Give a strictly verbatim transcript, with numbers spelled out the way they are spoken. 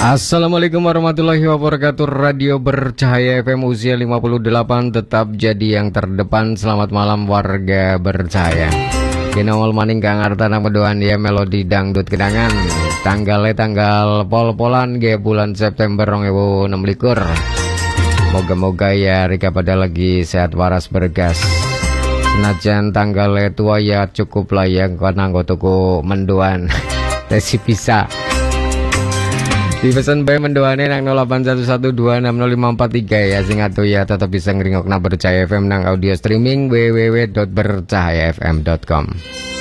Assalamualaikum warahmatullahi wabarakatuh. Radio Bercahaya F M usia lima puluh delapan tetap jadi yang terdepan. Selamat malam warga bercahaya. Kinawal maning kang artana medoan ya melodi dangdut kenangan. Tanggalnya tanggal pol-polan ge bulan September dua ribu enam belas. Moga-moga ya Rika pada lagi sehat waras bergas. Senajan tanggalnya tua ya cukup lah ya karena tuku mendoan. Tesi bisa. Di pesan bae mendoane nang nol delapan satu satu dua enam nol lima empat tiga ya sing atuh ya tetep bisa ngeringokna Bercahaya F M nang audio streaming w w w dot bercahaya f m dot com.